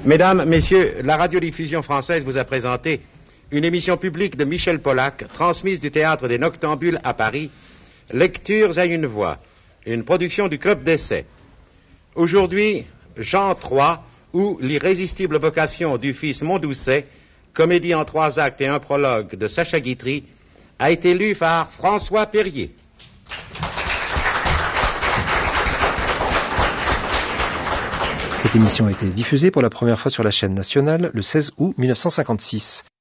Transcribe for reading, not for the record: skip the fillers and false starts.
Mesdames, Messieurs, la radiodiffusion française vous a présenté une émission publique de Michel Polac, transmise du Théâtre des Noctambules à Paris, Lectures à une voix, une production du Club d'essai. Aujourd'hui, Jean III ou l'irrésistible vocation du fils Mondoucet, comédie en 3 actes et un prologue de Sacha Guitry, a été lu par François Perrier. Cette émission a été diffusée pour la première fois sur la chaîne nationale le 16 août 1956.